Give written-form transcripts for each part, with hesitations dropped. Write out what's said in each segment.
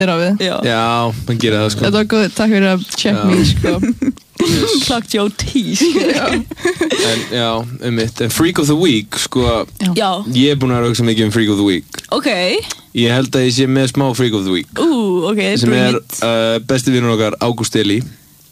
á við. Já, hann gerir það sko. Þetta var góð, takk fyrir að check me sko. Clocked your tea sko. En já, en Freak of the Week sko. Já. Ég búinn að hugsa mikið Freak of the Week. Okay. Ég held að ég sé með smá Freak of the Week. Okay, sem besti vinur okkar, Ágúst Eli.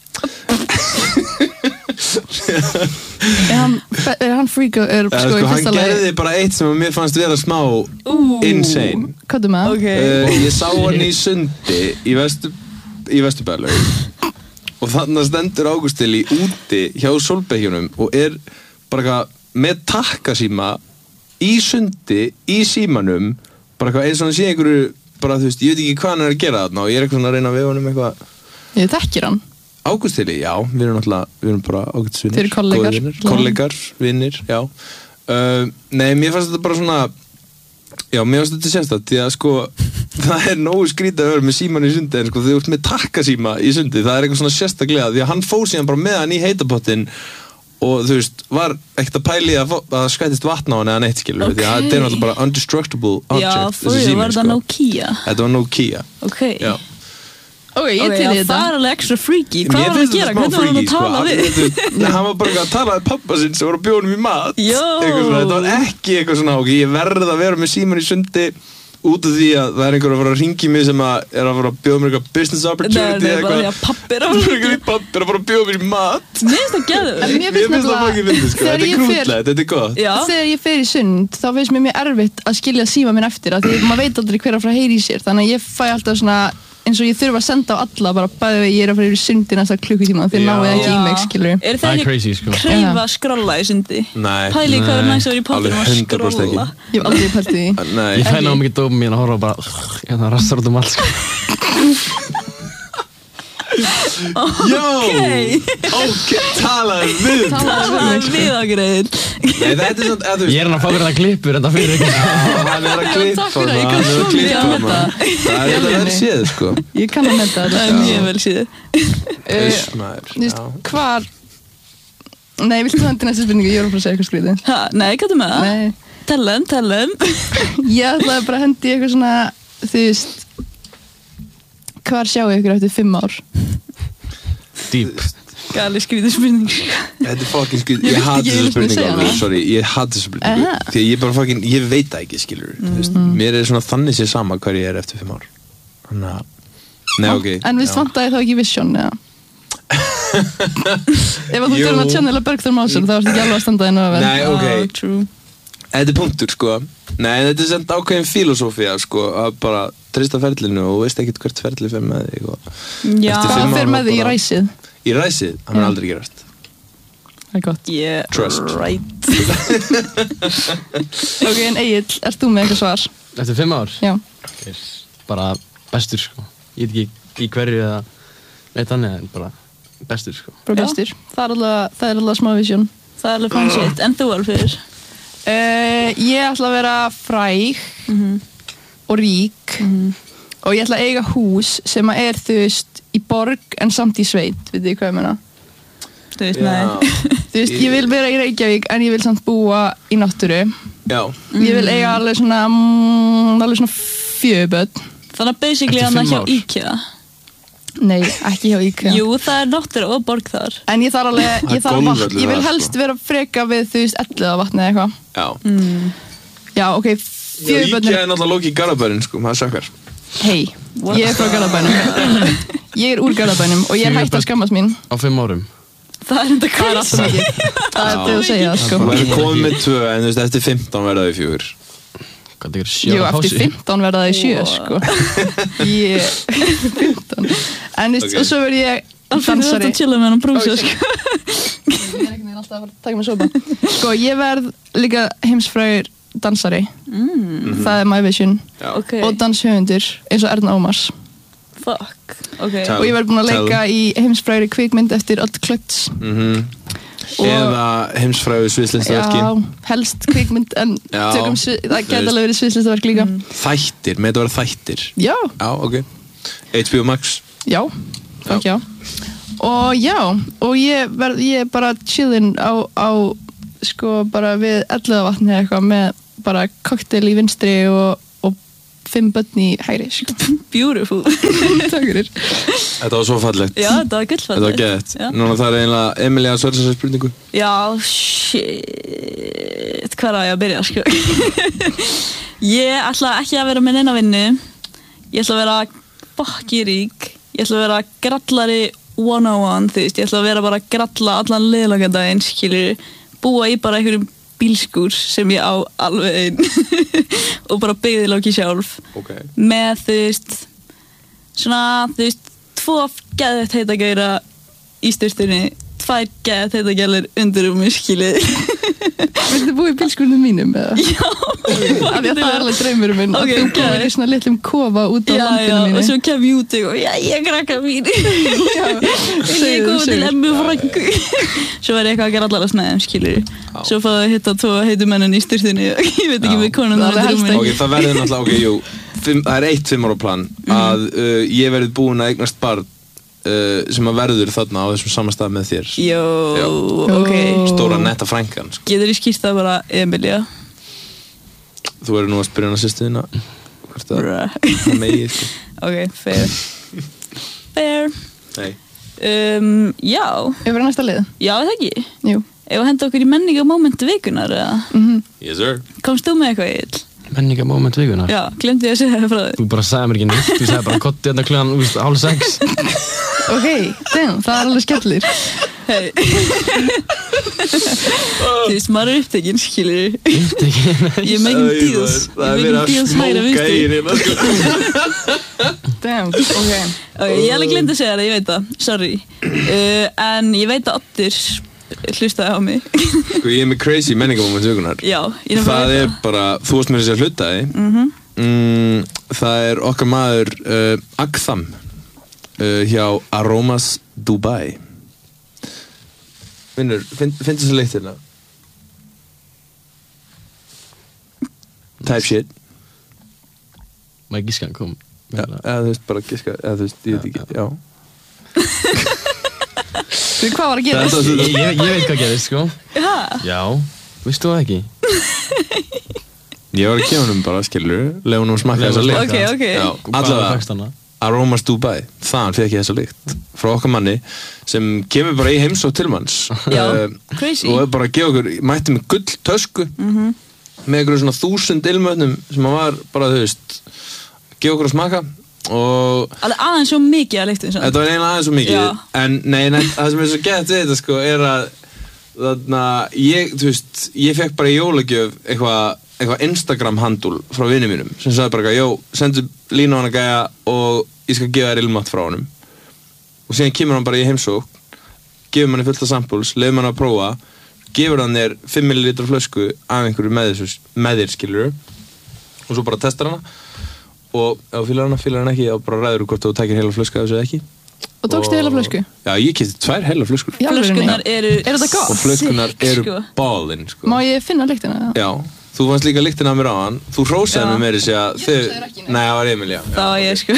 hann freak sko í fyrsta lagi. Hann gerði bara eitt sem mér fannst vera smá insane. Hvað með? Okay. Ég sá hann í sundi í Vesturbæjarlaug og þannig stendur Ágúst Eli úti hjá Sólbekkjunum og bara með takkasíma í sundi í símanum, bara eins og hann sé einhverju, bara þú veist, ég veit ekki hvað hann að gera þarna og ég eitthvað svona að reyna að vefa honum eitthvað. Ég þekkir hann. Ágúst Eli, já, við erum bara ágætisvinir. Þeir eru kollegar, vinir, já. Nei, mér fannst þetta bara svona, já, mér fannst þetta sérstætt, því að sko, það nógu skrítið að vera með síman í sundi, en sko, þegar þú ert með takkasíma í sundi, það eitthvað svona sérstaklega, því að hann fór síðan bara með hann í heitapottin og þú veist, var ekkert að pæli að skvætist vatn á hann eða neitt, skilur, því að þetta náttúrulega bara undestructible object. Já, fyrir því var þetta Nokia. Þetta var Nokia. Okay. Já. Ég til í þetta. Það alveg extra freaky. Hvað var hann að gera? Hvernig var hann að tala við? Hann var bara að tala við pappa sinn sem var að bjóða honum í mat. Þetta var ekki eitthvað svona, ég verð að vera með síman í sundi út af því að það einhver að fara að ringi mig sem að að fara að bjóða mér eitthvað business opportunity eitthvað. Nei, pappi að fara að bjóða mér í mat. Mér finnst það geðveikt. Mér finnst það ekki fyndið, sko. Þetta krútlegt, þetta gott. Þegar ég fer í sund, þá finnst mér mjög erfitt að skilja síma minn eftir, af því maður veit aldrei hver að fara að heyra í sér, þannig að ég fæ alltaf svona eins og ég þurfa að senda á alla bara bæði við ég að fara yfir sundi næsta klukkutíma þegar náðu ekki í mig, skilur. Það crazy, sko. Kreifa að skrolla í sundi? Nei. Pæli hvað er næst að vera í pottinum að skrolla? Ég hef aldrei pælt í því. Ég fæ ná mikið dópum mín að horfa og bara það rassar út allt, sko. Talaðu við okkur einn. Ég hann að fá fyrir það klippur en það fyrir ekki. Hann að klippa það. Það þetta vel séð, sko. Ég kann að metta þetta. Það mjög vel séð. Hvar Nei, viltu það næstu spurningu? Ég var að fara að segja eitthvað skrítið. Nei, hvað er með það? Nei. Tellum. Ég ætlaði bara að hendi eitthvað svona, þú veist, hvar sjáu ykkur eftir 5 ár? Deep. Gali skrítið spurning. Þetta fucking skrítið. Ég hati þessu spurningu alveg, sorry. Ég hati þessu spurningu. Því að ég bara fucking, ég veit það ekki, skilur. Mér svona þannig sér sama hvar ég eftir 5 ár. Þannig að, nei, ok. En við vantaði þá ekki vision, eða? Ef þú þurfum að channela Bergþór Másson þá ertu ekki alveg að standa þinn og Nei, ok. Þetta punktur, sko. Nei, þetta samt ákveðin filosófía, sko, að bara treysta ferlinu og veist ekkert hvert ferli fer með þig og Já. Hvað fer með þig í ræsið? Í ræsið? Það mun aldrei gerast. Það er gott. Trust. Right. Ok, en Egill, ert þú með eitthvað svar? Eftir 5 ár? Já. Bara bestur, sko. Ég veit ekki í hverju eða neitt annað en bara bestur, sko. Bara bestur. Það er alveg smá vision. Það er alveg fun shit. En þú alveg fyrir? Ég ætla að vera fræg og rík og ég ætla að eiga hús sem að þú veist, í borg en samt í sveit, veit þið hvað ég meina? Þú veist, nei. Þú veist, ég vil vera í Reykjavík en ég vil samt búa í náttúru. Já. Ég vil eiga alveg svona 4 börn. Þannig að basically hann hjá IKEA. Nei, ekki hjá IKEA. Jú, það er náttúru og borg þar. En ég þarf vatn. Ég vil helst vera freka við, þú veist, Elliðavatni eða eitthvað. Já. Já, ok, 4 börn. IKEA er náttúrulega lóki í Garðabærin, sko, það sökkar. Hei, ég er frá Garðabænum. Ég er úr Garðabænum og ég er hægt að skammast mín. Á 5 árum? Það er enda crazy. Það er alltaf mikið. Það er að segja, sko. Það er komið með 2, en þú veist, eftir 15 verða þau 4. Hvað það er 7 Jú, eftir 15 verða það í 7, sko. 15. En og svo verð ég dansari. Það er að chilla með hann brúsa, sko. Ég er alltaf að taka mig sopa. Sko, ég verð líka heimsfrægur dansari. Það er my vision. Og danshöfundur, eins og Erna Ómars. Fuck, ok. Og ég verð búin að leika í heimsfrægri kvikmynd eftir Odd Klötz. Eða heimsfrægu sviðslistaverki. Já, helst kvikmynd en það geta alveg verið sviðslistaverk líka. Þættir, með þetta vera þættir. Já. Já, ok. HBO Max. Já, takk já. Og já, og ég bara chillin á sko bara við Elliðavatni eitthvað með bara kokteil í vinstri og 5 börn í hægri, sko. Beautiful. Takk fyrir. Þetta var svo fallegt. Já, þetta var gullfallegt. Þetta var geðvægt. Núna það eiginlega Emilia að svara þessari spurningu. Já, shit. Hvað á ég að byrja, sko? Ég ætla ekki að vera með neina vinnu. Ég ætla að vera fokki rík. Ég ætla að vera grallari 101, þú veist. Ég ætla að vera bara að gralla allan leiðlokandaginn, skilur. Búa í bara einhverjum bílskúr sem ég á alveg einn og bara byggðilóki sjálf. Okay. Með, þú veist, svona, þú veist, 2 geðveikt heita gauðra í sturtunni, 2 geðveikt heita gælir undir mig, skilið. Viltu búa í bílskúrnum mínum, eða? Já. Af því að það er alveg draumurum minn. Ok, þú búir í svona litlum kofa út á landinu mínu. Og svo kem ég út og ég krakka mín. Ég kom til emmu frængu. Svo var ég eitthvað að gera allar að snæðum, skilur. Svo fáðu að hitta 2 heitu mennin í sturtunni. Ég veit ekki með konun það er rúmið. Ok, það verður náttúrulega, jú, það er 1 5 ára plan að ég verði búin að eignast barn sem að verður þarna á þessum samastað með þér. Jó, ok. Stóra netta frænkan, sko. Getur ég skýrt það bara Emilia? Þú verður nú að spyrja hana sýstuðina hvort það megið, sko. Ok, fair. Nei. Já. Yfir næsta lið? Já, það ekki? Jú. Ef að henda okkur í menningamóment vikunar, eða? Yes, sir. Komst þú með eitthvað, Egill? Menningamóment vikunar? Já, glemdi ég að segja það frá þig. Þú bara sagði mér ekki neitt, þú sagði bara kotti hérna klukkan 5:30. Ok, það er alveg skellir. Hei. Þú veist, maður er upptekinn, skilur. Upptekinn? Ég er making deals. Það er verið að smóka í hérna, sko. Damn, ok. Ok, ég alveg glemdi að segja það, ég veit það. Sorry. En ég veit að Oddur hlustaði á mig. Sko, ég er með crazy menningamóment vikunar. Já, það er bara, þú varst með þessi að hluta það er okkar maður Aktham hjá Aromas Dubai. Vinnur, finnst þessi leitt hérna? Type shit. Má ég giska hann kom? Já, eða þú veist, bara giska, eða þú veist, ég veit ekki, já. Hvað var að gera? Ég veit hvað gerist, sko. Já, veistu það ekki? Ég var að gefa honum bara, skilur, leið honum smakka þessa lykt. Ok. Allavega, Aromas Dubai, þaðan fekk ég þessa lykt frá okkar manni sem kemur bara í heimsókn til manns. Já, crazy. Og bara að gefa okkur, mætti með gulltösku með einhverju svona 1000 ilmvötnum sem hann var bara, þú veist, gefa okkur að smaka. Alveg aðeins svo mikið að lyktum. Þetta var eiginlega aðeins svo mikið. En nei, það sem er svo gett við þetta, sko, er að þarna, þú veist, ég fekk bara í jólagjöf eitthvað Instagram-handúl frá vinni mínum sem sagði bara eitthvað, sendu línu á hana gæja og ég skal gefa þér ilmvatn frá honum. Og síðan kemur hann bara í heimsókn, gefur manni fullt af samples, lefur manni að prófa, gefur hann þér 5 ml flösku af einhverju með þér, skilur, og svo bara testar hana og ef þú fílar hana ekki, þá bara ræður hvort þú takir heila flösku af þessu eða ekki. Og tókstu heila flösku? Já, ég keypti 2 heila flöskur. Flöskunar eru... Er þetta gott? Og flöskunar eru ballinn, sko. Má ég finna lyktina? Já. Þú fannst líka lyktina af mér á hann. Þú hrósaði mig meira sér að þið... Nei, það var Emil, já. Það var ég, sko.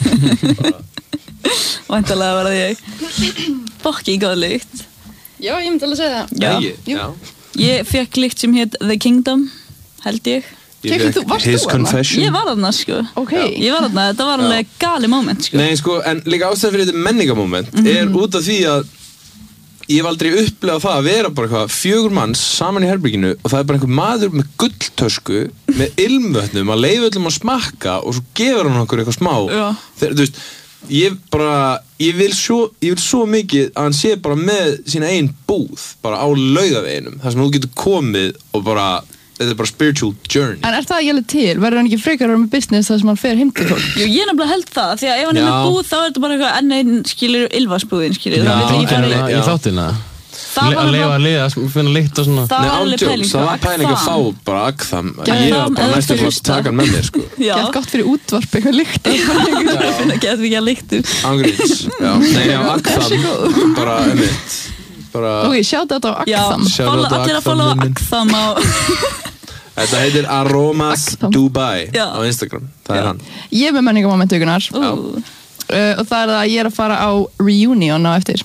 Væntanlega var það ég. Fokki góð lykt. Já, ég myndi alveg segja það. Já. Ég fekk lykt sem hétt The Kingdom, held ég. His Confession. Ég var þarna, sko. Ok. Ég var þarna, þetta var alveg gali moment, sko. Nei, sko, en líka ástæðan fyrir þetta menningamoment er út af því að ég hef aldrei upplegað það að vera bara eitthvað 4 manns saman í herberginu og það er bara einhver maður með gulltösku með ilmvötnum að leyfa öllum að smakka og svo gefur hann okkur eitthvað smá. Þegar, þú veist, ég vil svo mikið að hann sé bara með sína eigin búð bara á Laugaveginum þar sem þú getur komið og bara þetta er bara spiritual journey. En er það ekki alveg til? Verður hann ekki frekar með business þar sem hann fer heim til fólk? Jú, ég nefnilega held það, því að ef hann er með búð þá er þetta bara eitthvað enn einn, skilur, ylfarsbúðin, skilur. Já, í þáttina. Að leiða, finna lykt og svona. Það var alveg pæling, það var pæling að fá bara Aktham. Ég var bara næstum að taka hann með mér, sko. Gett gott fyrir útvarp, eitthvað lykt. Finna gett mikið að lyktum. Ángríns, já. Nei, já, Aktham, bara, Ok, shout out á Aktham. Allir að followa Aktham á... Þetta heitir Aromas Dubai á Instagram, það er hann. Ég er með menningamoment vikunar og það er það að ég er að fara á reunion á eftir.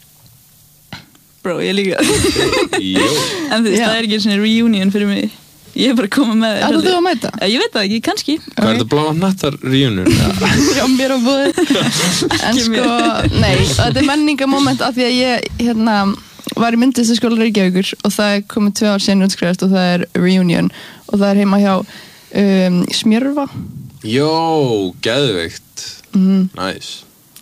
Bro, ég líka. En þú veist, það er ekki svona reunion fyrir mig. Ég er bara að koma með Ætlar þú að mæta? Ég veit það ekki, kannski Hvað er þetta bláa nattar reunion? Já, mér á búið En sko, nei, þetta er menningamoment af því að ég, var í myndlistaskóla Reykjavíkur og það er komið 2 ár síðan útskrifast og það er reunion og það er heima hjá Smjörva Jó, geðveikt Nice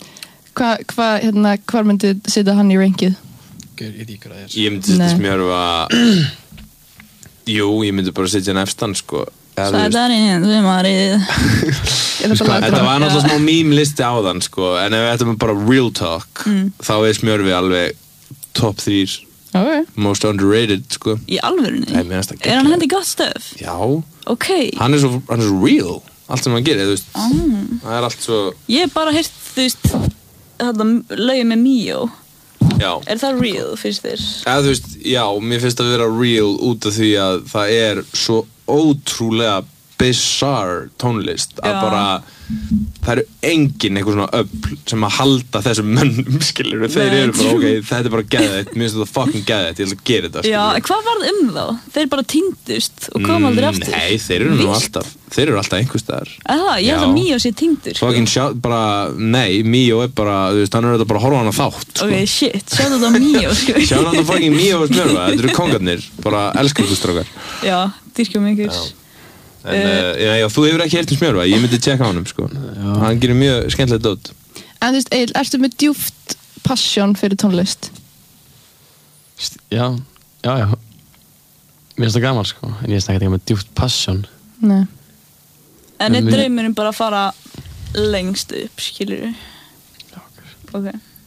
Hvar myndi setja hann í rankið? Ég myndi setja Smjörva Jú, ég myndi bara setja hann efstan sko Sætarinn, sumarið Þetta var náttúrulega smá meme-listi á þann sko en ef þetta er bara real talk þá er Smjörvi alveg top 3 most underrated sko Í alvörunni? Nei, er hann hendi gott stöf? Já Ok Hann er svo real allt sem hann gerir, þú veist það er allt svo Ég hef bara heyrt, þú veist þetta lögin með Míó Já Er það real, finnst þér? Þú veist, já, mér finnst að vera real út af því að það er svo ótrúlega bizarre tónlist að bara það eru engin eitthvað svona öfl sem að halda þessum mönnum skilur þeir eru bara ok, þetta er bara geðveikt mér finnst þetta fucking geðveikt, ég ætla að gera þetta Já, hvað varð þá? Þeir bara týndust og kom aldrei aftur Nei, þeir eru nú alltaf einhvers staðar Ég held að Míó sé týndur fucking bara, nei, Míó er bara þú veist, hann er þetta bara að horfa á hana þátt sko. Ok, shit, sjáðu þetta á Míó sko. Sjáðu þetta fucking Míó og Smjörva, þetta eru kongarnir bara elskum þú strákar Já, dýrkjum ykkur Já, þú hefur ekki heyrt Smjörva, ég myndi tjekka á honum sko. Hann gerir mjög skemmtilegt dót En þú veist, Egill, ertu með djúpt passion fyrir tónlist? Já Mér finnst það gaman sko en ég finnst ekki með djúpt passion Nei En er draumurinn bara að fara lengst upp, skilur þú? Já, Ok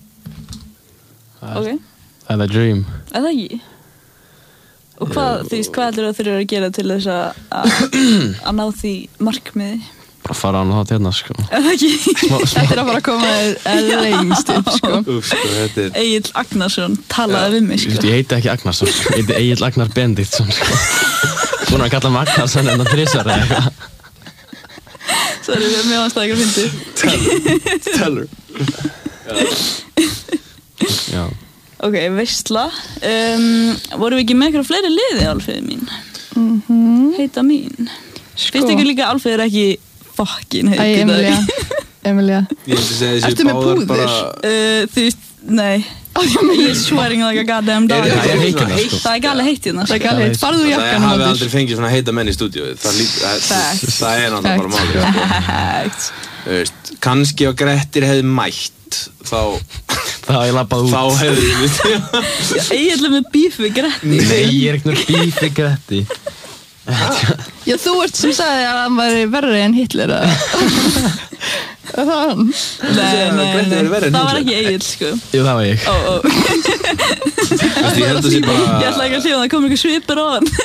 Ok Það er the dream Er það ekki? Og hvað heldur það þurfir að gera til þess að ná því markmiði? Bara fara án og þá til hérna sko Er það ekki? Þetta er að fara að koma lengst upp sko Egill Agnarsson talaði við mig sko Ég heiti ekki Agnarsson, ég heiti Egill Agnar Benediktsson sko Búin að kalla mig Agnarsson en það 3 eða eitthvað Sorry, mér fannst það ekki að fyndi Tell her Já Ok, veistla Vorum við ekki með eitthvað fleiri liði, Alfreður mín? Heita mín Finnst ykkur líka Alfreður ekki fucking heiti Emilia Ég hefði segið Ertu með púður? Þú veist, nei Ég er swearing like a goddamn dog Það er heitt hérna, sko. Það er galið heitt hérna Það er galið heitt, farðu jakkan Það hafi aldrei fengið svona heita menn í stúdíu Það er náttúrulega bara máli Þú veist, kannski á Grettir hefði mætt þá ég labbað út þá hefði Ég ætla með bíf við Gretti Nei, ég er ekki með bíf við Gretti Já, þú ert sem sagði að hann væri verri en Hitler Það var hann Nei, það var ekki Egill sko Jú, það var ég Ég held að sé bara Ég ætla ekki að hljóða, það kom einhver svipur á hann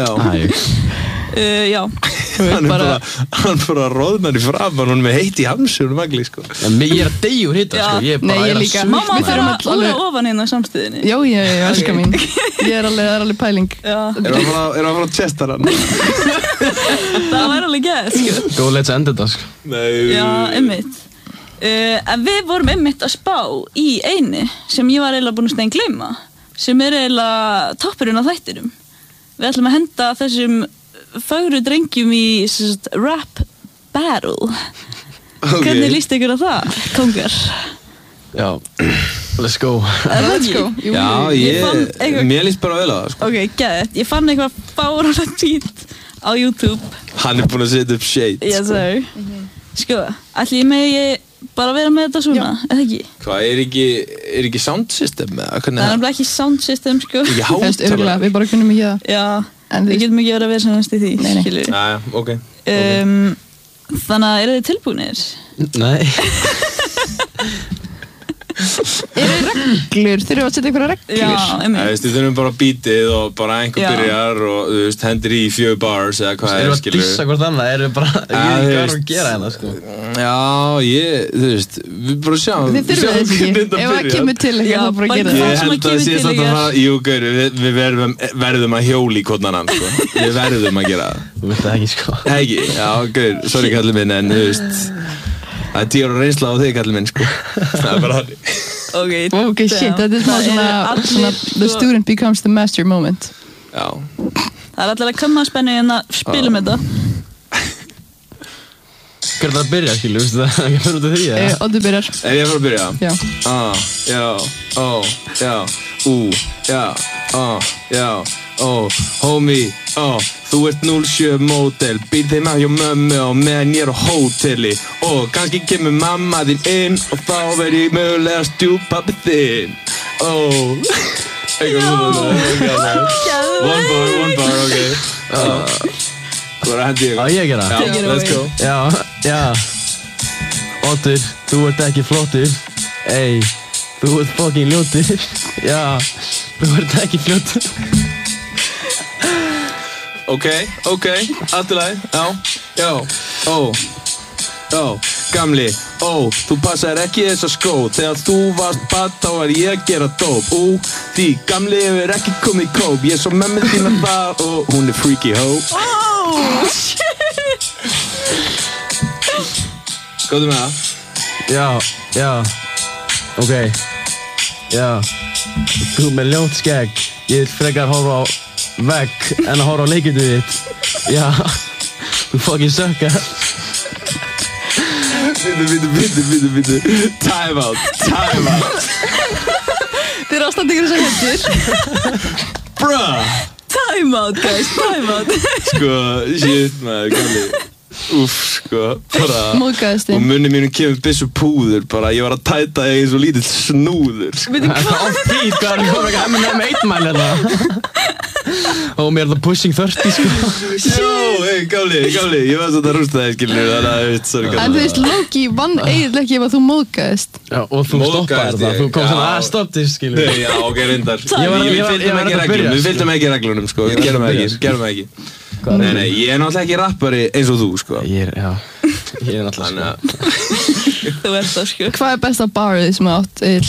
Já Hann bara roðnar í framan hún með heitt í hamsunum magli sko Ég er að deyja úr hitta sko Nei, ég líka Mamma fyrir að ofan hérna á samstöðinni Já, elska mín Ég er alveg pæling Erum að fara að testa hann Það var alveg gæð sko Góð leits að enda þetta sko Já, einmitt En við vorum einmitt að spá í einu sem ég var eiginlega búin að stein gleyma sem er eiginlega toppurinn á þættinum Við ætlum að henda þessum fögru drengjum í rap battle Hvernig líst ykkur á það, kongar? Já, let's go Let's go Já, mér líst bara vel á það sko. Ok, gæðið, ég fann eitthvað fáránlega tweet á YouTube Hann er búin að setja upp shade Yes sir Sko, ætli ég megi bara vera með þetta svona, eða ekki? Hvað, er ekki sound system? Það er náttúrulega ekki sound system, sko Ekki hátalara? Við bara kunnum ekki það Já, við getum ekki verið að vera sannast í því skilur við. Já, ok Þannig að eru þið tilbúinir? Nei Eru reglur? Þurfum að setja einhverja reglur? Já, Við þurfum bara bítið og bara einhver byrjar og þú veist, hendur í 4 bars eða hvað Erum við að dissa hvort annað? Erum við bara Hvað erum að gera hérna sko? Já, þú veist Við bara sjáum Þið þurfum þess ekki Ef það kemur til eitthvað þá bara gera það Ég held að sé samt að það Jú, gaur, við verðum að hjóli hvort annan sko. Við verðum að gera það Þú veit það ekki sko Ekki, já, gaur, sorry kallið minn en þú veist Það er 10 ára reynsla á þig kallið minn sko Það er bara hann Ok, shit, þetta er svona The student becomes the master moment Já. Það allir að koma að spennu en að spilum þetta. Hvernig það byrja, skilju, veistu það? Ekki fyrir út af því, eða? Oddur byrjar. Ef ég fara að byrja? Já. Já, já, já, já, homie, þú ert 07 módel, býð þeim að hjá mömmu og meðan ég á hóteli kannski kemur mamma þín inn og þá verð ég mögulega stjúpabbi þinn. Eitthvað svona. One bar, ok. Þú verður að hendi ég. Á ég að gera? Já, let's go. Já. Oddur, þú ert ekki flottur. Ey, þú ert fucking ljótur. Já, þú ert ekki fljótur. Ok, allt í lagi, já, gamli, þú passar ekki þessa skó, þegar þú varst barn þá var ég að gera dóp, því gamli hefur ekki komið í kóp, ég svo mömmu þína það og hún er freaky ho. Góðu með það? Já, ok, já, þú með ljótt skegg, ég vil frekar horfa á vegg en að horfa á leikindið þitt. Já, þú fucking suckar. Bitu. Time out. Þið eru ástand ykkur sem hendur. Bruh. Time out, guys, time out. Sko, shit maður, gamli. Sko, bara. Móðgæðist þið. Og munni mínum kemur byssu púður, bara ég var að tæta eins og lítill snúður. Veitu hvað? Off-beat, hvað er það ekki að með 1 mæl hérna? Og mér er það pushing 30, sko. Jó, hei, gamli, ég var svona að rústa það, skilur, þannig að, sorry, gamli. En þú veist, Loki vann eiginlega ekki ef að þú móðgæðist. Já, og þú stoppaði það, þú kom svona að stopp þig, skilur. Nei, já, ok, reyndar. Við fylgdum ekki reglunum, sko, við gerum það ekki. Nei, ég er náttúrulega ekki rappari eins og þú, sko. Ég er náttúrulega, sko. Þú ert það, sko. Hvað er besta barið sem þú átt, Egill?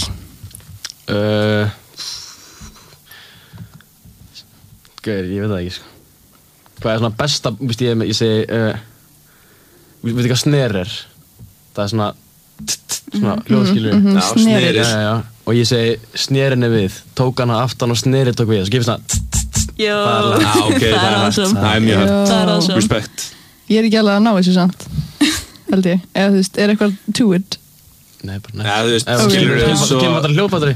Gauður, ég veit það ekki, sko. Hvað er svona besta, ég segi, veitu hvað sner er? Það er svona hljóðskilur. Já, snerir. Já, og ég segi, snerin er við, tók hana aftan og snerið tók við, og svo gefur svona Jó, ok, það er hægt. Það er mjög hægt. Það er awesome. Respect. Ég er ekki alveg að ná þessu samt, held ég. Eða þú veist, er eitthvað to it? Nei, bara nei. Já, þú veist, skilur eins og... Kemur þetta hljóðfattari?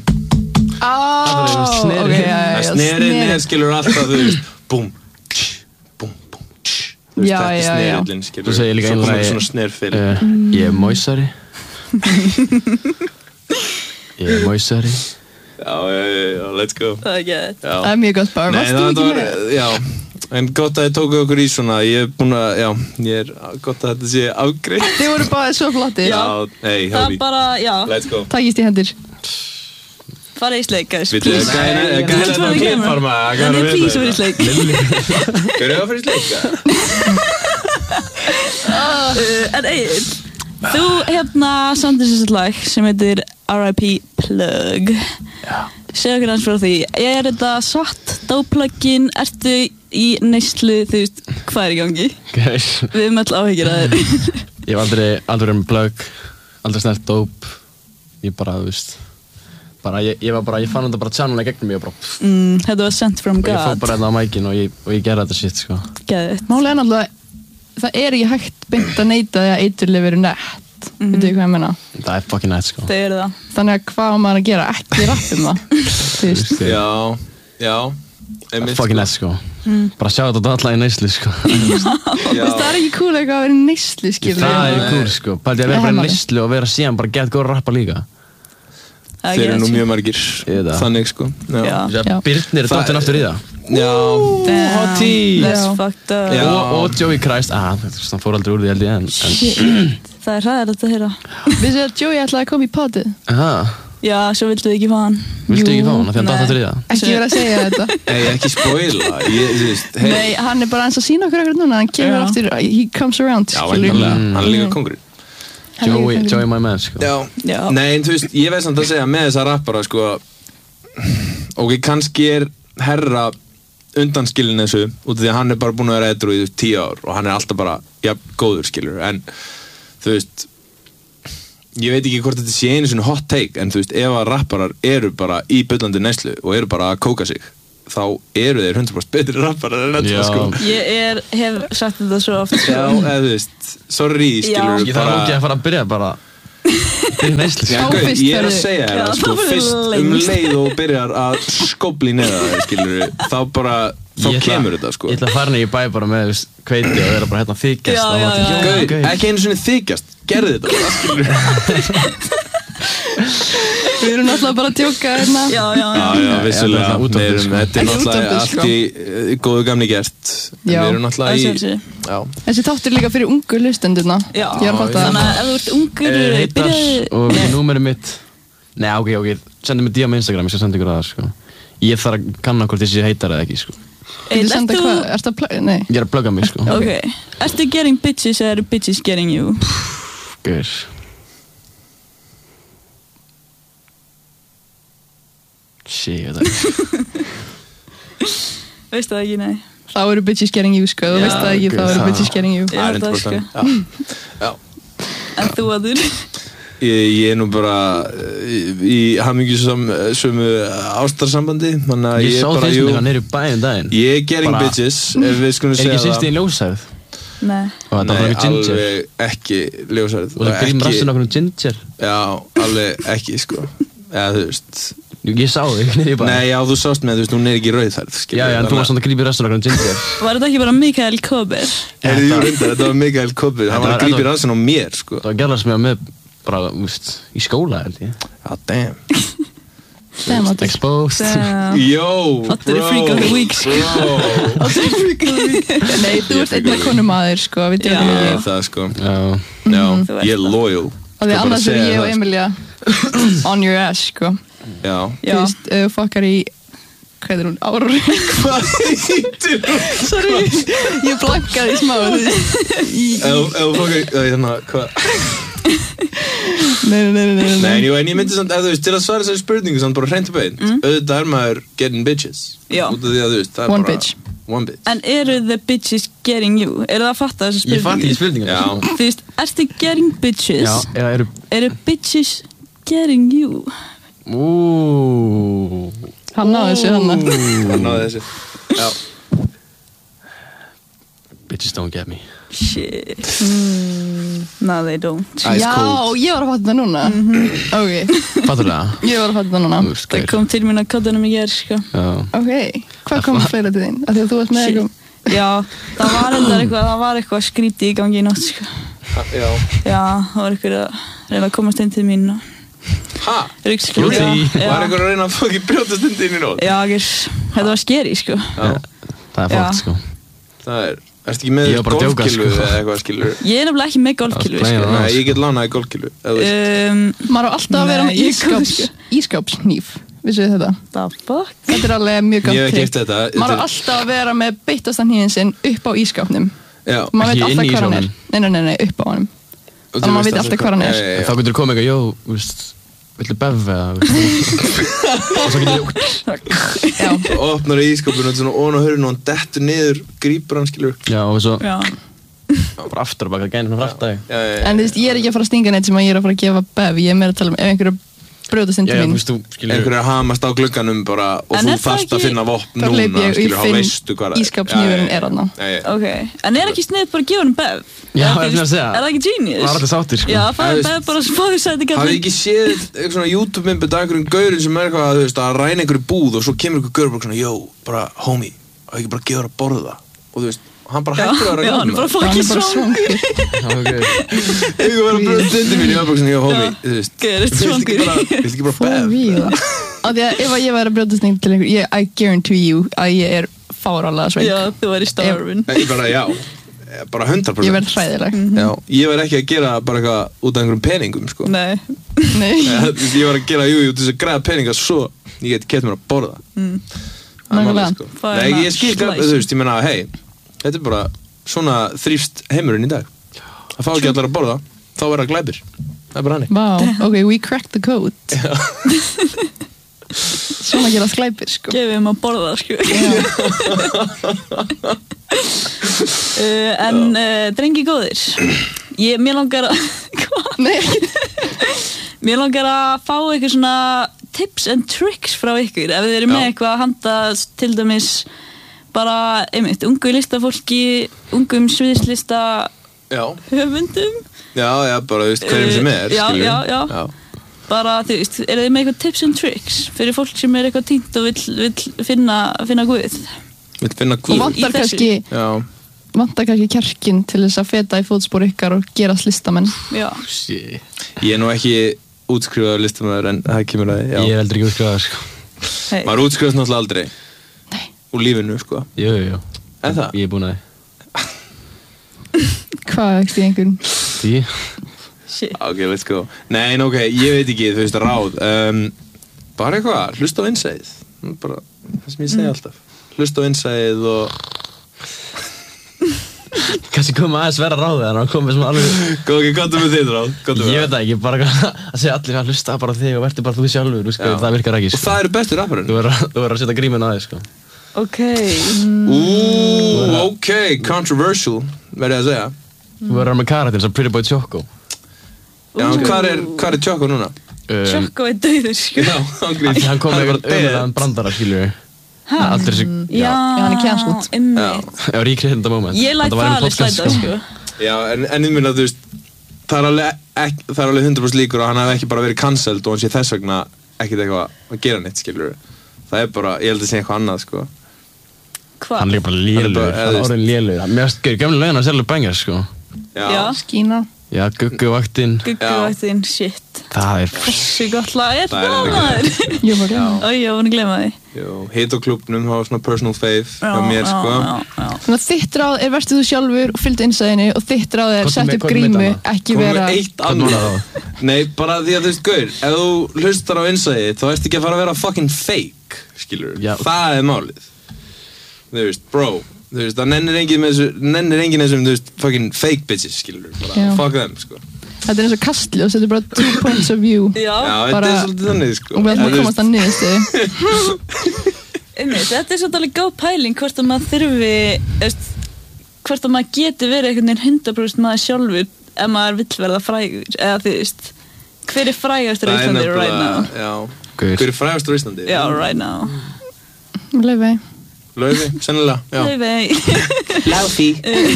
Ok, já. Snerinn skilur alltaf, þú veist, búm, búm, þú veist, Já, þetta er já. snerillinn, skilur. Svo segir ég líka Svo einlega komur svona snerfyl. Ég er móisari. Ég er móisari. Já, let's go. það er gett. Það er mjög gott bar. Nei, Varst þú það ekki var, með? já, en gott að þið tóku okkur í svona, ég er búinn að, já, ég er gott að þetta sé afgreitt. Þið voru bara svo flottir. Já, hey, Það Hóri, er bara, já, let's go. Takist í hendur. farið í sleik, guys, Veitu, please. gæna Don't try the camera. Nei, please, farið í sleik. Hverju að fara í sleika? En Egill, þú samdir sér lag sem heitir R.I.P. Plug. Segðu okkur hans frá því. Er þetta svart dóplöggin? Ertu í neyslu, þú veist, hvað er í gangi? Guys, Við erum öll áhyggjur að þér. ég hef aldrei verið með plug, aldrei snert dope. Ég bara, þú veist, ég fann þetta bara tjánulega gegnum mig og bara Þetta var sent from og ég fór God. bara hérna á mækin og ég gerði þetta shit, sko. Geðveikt. Málið er náttúrulega, það er ekki hægt beint að neita því að eiturlyf eru nett. Veitu hvað ég meina? Það er fucking nice, sko. Það eru það. Þannig að hvað á maður að gera? Ekki rappum það. Þú veist. Já, Það er fucking nice, sko. Bara sjá þetta alla í neyslu, sko. Þú veist, það er ekki cool eitthvað að vera í neyslu, skilur. Það er cool, sko. Pældi að vera bara í neyslu og vera síðan bara gett góð að rappa líka. þeir eru nú mjög margir þannig, sko. Já. Birnir er dottinn aftur í það. Já. Hot tea. That's fucked up. Og Joey Christ, það fór aldrei úr því held ég en. Það er hræðilegt að heyra. Vissu að Joey ætlaði að koma í potið? Já, svo viltu ekki fá hann. Viltu ekki fá hann, því hann datt aftur í það? Ekki vera að segja þetta. Nei, ekki spoila. Nei, hann er bara eins að sína okkur ekkert núna. Hann kemur aftur, he comes around. Já, væntanlega. Hann er líka kongurinn. Joey my man, sko. Já. Nei, en þú veist, ég veist samt að segja með þessa rappara, sko, ok, kannski er herra undanskilin þessu, út af því að hann er bara búinn að vera edrú í 10 ár og hann er alltaf bara, já, góður, skilur, en þú veist, ég veit ekki hvort þetta sé einu svona hot take, en þú veist, ef að rapparar eru bara í bullandi neyslu og eru bara að kóka sig, þá eru þeir 100% betri rapparar en þetta, sko. Ég hef sagt þetta svo oft, sko. Já, eða þú veist, sorry, skilur Ég þarf ekki að fara að byrja bara fyrir neyslu. Já, ég að segja þér að, sko, fyrst leið og byrjar að skópla í neða þér, skilur, þá bara, þá kemur þetta, sko. Ég ætla að fara niður í bæ bara með hveiti og vera bara hérna þykjast. Ekki einu sinni þykjast, gerði þetta bara, skilur. Við erum náttúrulega bara að djóka hérna. Já, vissulega. Þetta er náttúrulega allt í góðu gamni gert. Við erum náttúrulega í... Þessi þáttur er líka fyrir ungu hlustendurna. Já, þannig að ef þú ert ungur, byrjaði... Og númerið mitt... Nei, ok, sendi mig DM á Instagram, ég skal senda ykkur það, sko. Ég þarf að kanna hvort þessi heitar eða ekki, sko. Þú senda hvað? Ertu að plugga? Nei. Ég er að plugga mig, sko. Ok. Ertu getting bitches eða eru bitches getting you? Guður. Shit, Veistu það ekki, nei. Þá eru bitches getting you, sko. Þú veist það ekki, þá eru bitches getting you. Já, það, sko. Já. En þú aður? Ég er nú bara í hamingjusömu ástarsambandi, þannig að ég bara, jú... Ég sá þeim nýri bæinn daginn. Ég er getting bitches, ef við skulum segja það. Er ekki sýst í ljósærið? Nei. Nei, alveg ekki ljósærið. Og það grím rassin okkur ginger? Já, alveg ekki, sko. Eða, þú veist... Ég sá þig nýri bæinn. Nei, já, þú sást með, þú veist, hún er ekki rauðhærð. Já, en þú varst svona að grípa í rassin okkur ginger. Var þetta ekki bara Mikael Kober? Þetta var Mikael Kober. Hann var að grípa í rassin á mér, sko. Það var gerðast með bara, úst, í skóla, held ég. Já, damn. Damn, exposed. Yo, Þetta er freak of the week, sko. Þetta er freak of the week. Nei, þú ert einnig konumadur, sko. Við djóðum ekki. Ég er það, sko. Já, ég er loyal. Og því annars er ég og Emilia on your ass, sko. Já. Þú veist, fuckar í... Hvað er hún? Ári? Hvað heitir hún? Sorry, ég blankaði smá, þú veist. Ef fuckar í... Hérna, hvað... Nei. En ég myndi samt, þú veist, til að svara þessari spurningu samt bara hreint og beint, auðvitað er maður getting bitches. Já. Út af því að, þú veist, það er bara... One bitch. En eru the bitches getting you? Eru það að fatta þessu spurningu? Ég fatt ekki spurningu. Já. Þú veist, ertu getting bitches? Já, eru bitches getting you? Hann náði þessu, Hann náði þessu. Já. Bitches don't get me. Shit. No, they don't. Já, ég var að fatta það núna. Ok. Fattur það? Ég var að fatta það núna. Það kom til mín að koddanum í gerð, sko. Ok. Hvað kom fleira til þín? Af því að þú varst með eitthvað... Já, það var eitthvað skríti í gangi í nótt, sko. Já. Já, það var eitthvað að reyna að komast inn til mín og... Hæ? Var eitthvað að reyna að fokki brjótast inn í nótt? Já, þetta var skeri, sko. Já. Það er fókt, sko. Það er... Erstu ekki með golfkilu eða eitthvað, skilur? Ég er nefnilega ekki með golfkilu, sko. Nei, ég get lánaði golfkilu. Maður á alltaf að vera með ískápsnýf. Vissu þið þetta? The fuck? Þetta er alveg mjög gott trikk. Maður á alltaf að vera með beittasta hnífinn sinn upp á ískápnum. Já. Maður veit alltaf hvað hann er. Nei, upp á honum. Þannig að maður veit alltaf hvað hann er. Þá getur komið eitthvað, jó, veist, villu bev eða, og svo getur Já. Opnar í ískapinu og svona ón á hörðinu og hann dettur niður, grípur hann, skilur. Já, og svo bara aftur og baka gænir hann frætt að þig. En þú veist, ég er ekki að fara að stinga neitt sem að ég er að fara að gefa bev. Ég er meira að tala ef einhverju brjótast inn til mín. Einhverju hamast á glugganum bara og þú þarft að finna vopn núna, skilur, þá veistu hvað það er. Ískapsnýfurinn er þarna. Ok, en er ekki snið bara að gefa hann bev? Já, ég er að segja. Er það ekki genius? Það var alltaf sáttir, sko. Já, það er bara spáðið sæti gæti. Hafið ekki séð eitthvað svona YouTube-myndbönd af einhverjum gaurin sem er eitthvað, þú veist, að ræna einhverju búð og svo kemur einhver gaur bara svona, jó, bara, homie, að ekki bara gefa þér að borða. Og þú veist, hann bara hættur að ræna. Já, hann er bara fucking svangur. Einhver var að bröða stundin mín, ég var bara svona, jó, homie, þú veist. Gauður, svangur. Viltu ekki bara bev? Af því að ef ég væri að brjóta sning til einhver, I guarantee you að ég er fárálega sveng. Já, þú væri starvin. Bara, já. Bara 100%. Ég verð hræðileg. Já, ég var ekki að gera bara eitthvað út af einhverjum peningum, sko. Nei. Ég var að gera, jú, til þess að græða peninga svo ég geti kett mér að borða. Nákvæmlega. Sko. Nei, ég skil ekki, þú veist, ég meina, hei, þetta er bara svona þrífst heimurinn í dag. Það fá ekki allar að borða, þá verða glæpir. Það er bara hannig. Wow, ok, we cracked the code. Svona gera glæpir, sko. Gefum að borða, sko. En drengi góðir, mér langar að... Hvað? Nei. Mér langar að fá eitthvað svona tips and tricks frá ykkur ef þið eru með eitthvað að handa til dæmis bara, einmitt, ungu listafólki, ungum sviðslista höfundum Já, bara, þú veist, hverjum sem skilur Já. Bara, þú veist, eru þið með eitthvað tips and tricks fyrir fólk sem er eitthvað týnt og vill finna Guð? Vill finna Guð? Og vantar kannski kjarkin til þess að feta í fótspor ykkar og gerast listamenn. Já. Ég er nú ekki útskrifaður listamaður en það kemur að Ég er heldur ekki útskrifaður, sko. Maður útskrifast náttúrulega aldrei. Nei. Úr lífinu, sko. Jú. En það? Ég er búin að Hvað ekki einhvern? 10. Shit. Ok, let's go. Nei, ok, ég veit ekki, þú veist, ráð. Bara eitthvað, hlusta á innsæðið. Bara það sem ég segi alltaf. Hlusta á innsæðið og Kanski koma aðeins vera ráðið en það komið svona alveg Komdu með þitt ráð. Ég veit það ekki, bara að segja allir að hlusta bara á þig og verður bara þú sjálfur, sko, það virkar ekki, sko. Og það eru bestu rapparinn. Þú verður að setja gríminn á þig, sko. Ok. Ok, controversial, verður ég að segja. Þú verður með karakter eins og Pretty Boy Choco. Já, hvað er Choco núna? Choco er dauður, sko. Já, hann kom með einhvern brandara, skilur við. Allir þessi... Já, hann er cancelled. Já, ríkriðenda moment. Ég læt það alveg slæta, sko. Já, en ég minna, þú veist, það er alveg 100% líkur að hann hef ekki bara verið cancelled og hann sé þess vegna ekkert eitthvað að gera neitt, skilur við. Það er bara, ég held að segja eitthvað annað, sko. Hvað? Hann er bara lélugur, hann er orðin lélugur. Mér finnst gömlega lögin að selja bengar, sko. Já. Skína. Já, Gugguvaktinn. Gugguvaktinn, shit. Það er Þessi gott lag er það, maður. Ég var ég var búin að gleyma því. Jú, Hit og klúbnum hafa svona personal fave hjá mér, sko. Þannig að þitt ráð er vertu þú sjálfur og fylgdu innsæðinni og þitt ráð er sett upp grímu, ekki vera... Komum við eitt annað. Nei, bara því að þú veist, gaur, ef þú hlustar á innsæði, þá veist ekki að fara að vera fucking fake, skilur. Það er málið. Þú veist, bro. Þú veist, það nennir enginn þessum, þú veist, fucking fake bitches, skilur. Bara fuck them, sko. Þetta er eins og kastli og setur bara 2 points of view. Já, þetta er svolítið þannig, sko. Og við ætlum að komast að niðurstöðu. Þetta er svolítið alveg góð pæling hvort að maður þurfi, hvort að maður geti verið einhvern veginn 100% maður sjálfur ef maður vill verða frægur. Eða þú veist, hver er frægastur á Íslandi right now? Já, hver er frægastur á Íslandi? Já, right now. Laufey, sennilega, já. Laufey. Laufey.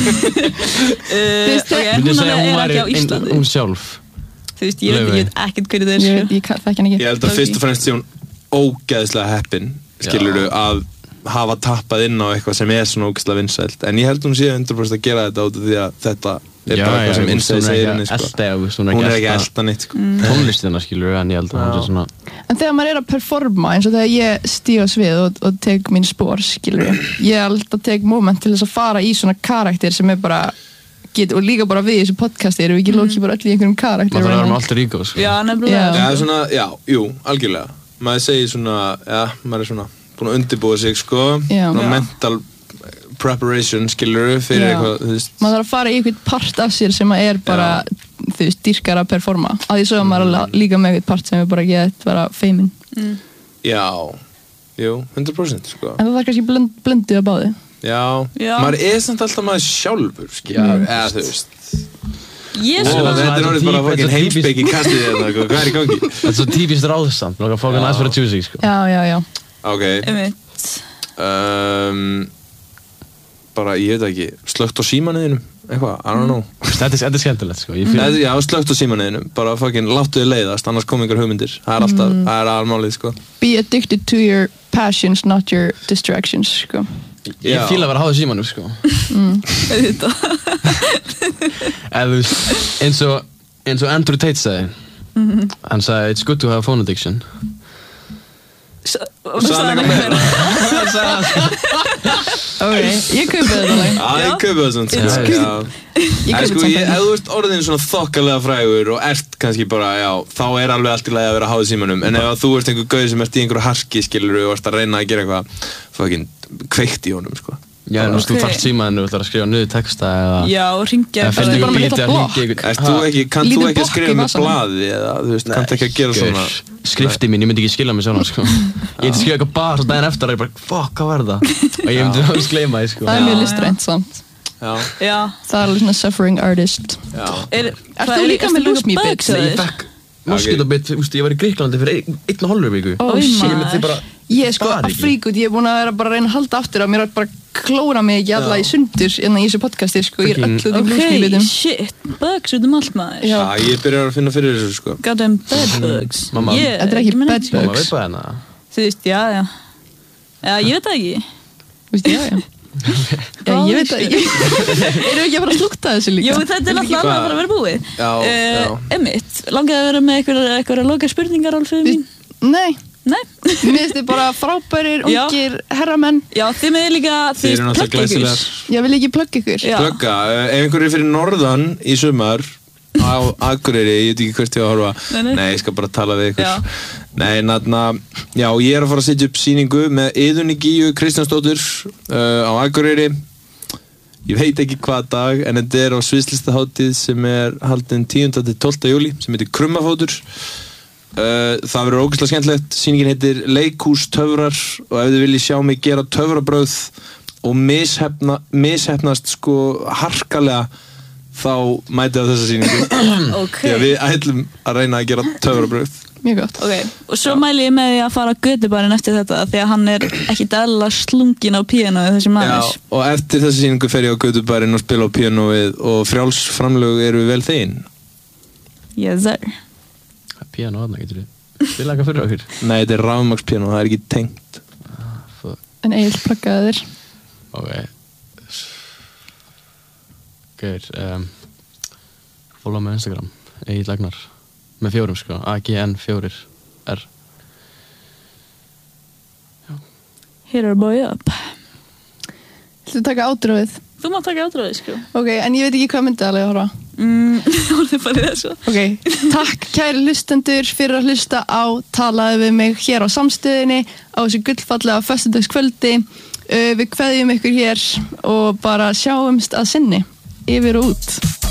Hún er ekki á Íslandi. Hún sjálf. Þú veist, ég veit ekkert hverju það er. Ég þekki hann ekki. Ég held að fyrst og fremst sé hún ógeðslega heppin, skilurðu, að hafa tappað inn á eitthvað sem er svona ógeðslega vinsælt. En ég held hún sé 100% að gera þetta út af því að þetta er bara eitthvað sem innsæði segir henni, sko. Hún er ekki elta neitt, sko. Tónlistina, skilurðu, en ég held að hún sé svona... En þegar maður er að performa, eins og þegar ég stíg á svið og tek mín spór, skilur ég alltaf tek moment til þess að fara í svona karakter sem er bara og líka bara við í þessu podcasti erum við ekki lókið bara öll í einhverjum karakter. Maður þarf að vera með alter ego, sko. Já, nefnilega. Já, svona, jú, algjörlega. Maður segir svona, maður er svona búin að undirbúa sig, sko. Mental preparation, skilur fyrir eitthvað, þú veist. Maður þarf að fara í eitthvað part af sér sem er bara, þú veist, dýrkar að performa. Að því svo að maður líka með eitthvað part sem er bara gett vera feimin. Já, jú, 100%, sko. En það er kannski blendið að báði. Já, maður er samt alltaf maður sjálfur, skilur, eða þú veist. Þetta er náttúrulega bara fucking heimsbyggi kastið þetta, hvað er í gangi? Þetta er svo típist ráðsamt, nokkað fucking aðeins fyrir choosing, sko. Já. Ok. Bara, ég veit ekki, slögt á símanuðinum, eitthvað, I don't know. Þetta er skemmtilegt, sko. Já, slögt á símanuðinum, bara fucking láttu þið leiðast, annars kom einhver hugmyndir. Það er alltaf, það er aðalmálið, sko. Be addicted to your passions, not your distractions, sko. Ég fíla að vera að hafa símanum, sko. Eða þú veist, eins og Andrew Tate sagði. Hann sagði, it's good to have a phone addiction. Sagði hann eitthvað meira? Ok, ég kaupi þetta lag. Já, ég kaupi það svona. Sko, ef þú ert orðin svona þokkalega frægur og ert kannski bara, já, þá er alveg allt í lagi að vera að hafa símanum. En ef þú ert einhver gauð sem ert í einhverju harki, skilur og ert að reyna að gera eitthvað, fucking kveikt í honum, sko. Já, en þú þarft símaðinu og ætlar að skrifa niður texta eða... Já, og ringja... Þú ert bara með litla blokk. Kann þú ekki að skrifa með blaði eða, þú veist, kanntu ekki að gera svona... Skrifti mín, ég myndi ekki skilja mig svona, sko. Ég myndi skrifa eitthvað bara svo daginn eftir og ég bara, fuck, hvað var það? Og ég myndi alveg gleyma því, sko. Það er mjög listrænt samt. Já. Það er alveg svona suffering artist. Já. Ert þú líka með Lose Me Bitch? moskítóbit, ég var í Grikklandi fyrir 1,5 viku. Shit. Ég myndi bara Ég sko spara að ekki. frík út, ég er búin að vera bara að reyna að halda aftur að mér er bara að klóra mig ekki alla í sundur en í þessu podcasti sko, ég er öll út í blúskýlutum. Shit, bugs út allt maður. Já. Ég byrjar að finna fyrir þessu sko. Goddamn bed bugs. Mamma. Þetta er ekki bed Mamma bugs. veit bara hérna. Þú veist, já. Já, ég veit það ekki. Þú veist, já. Já, ég veit það ekki. Erum við ekki að fara að slúkta þessu líka? Jú, þetta er náttúrulega alveg að fara að vera búið. Já. Emmitt, langaði að vera með eitthvað loka spurningar, Álfið mín? Nei. Nei. Mér finnst þið bara frábærir, Já. ungir herramenn. Já, þið með líka, Þið eru náttúrulega glæsilegar. Ég vil ekki plugga ykkur. Já. Plugga, ef einhver er fyrir norðan í sumar á Akureyri, ég veit ekki hvert ég á að horfa. Nei. Nei, ég skal bara tala við ykkur. Já. Nei, já, ég er að fara að setja upp sýningu með Iðunni Gíu Kristjánsdóttur á Akureyri. Ég veit ekki hvað dag, en þetta er á sviðslistahátíð sem er haldin 10. til 12. júlí, sem heitir Krummafótur. Það verður ógeðslega skemmtilegt. Sýningin heitir Leikhús töfrar og ef þið viljið sjá mig gera töfrabrauð og misheppnast sko harkalega þá mætið á þessa sýningu. Ok. Því að við ætlum að reyna að gera töfrabrauð. Mjög gott. Ok, og svo mæli ég með því að fara á götubarinn eftir þetta því að hann er ekki dæla slungin á píanóið þessi maður. Já, og eftir þessa sýningu fer ég á götubarinn og spila á píanóið og frjálsframlög eru vel þegin. Yes sir. Píanó þarna getur við. Spila eitthvað fyrir okkur. Nei, þetta er rafmagnspíanó, það er ekki tengt. En Egil pluggaði þér. Ok. Gauður, follow mig á Instagram, Egil Agnar. Með 4 sko, AGN4R. Hit our boy up. Þú taka átrófið. Þú mátt taka átráðið sko. Ok, en ég veit ekki hvað myndið alveg að horfa. Þú voruð bara í þessu. Ok, takk kæri hlustendur fyrir að hlusta á Talaðu við mig hér á Samstöðinni á þessu gullfallega föstudagskvöldi. Við kveðjum ykkur hér og bara sjáumst að sinni. Yfir og út.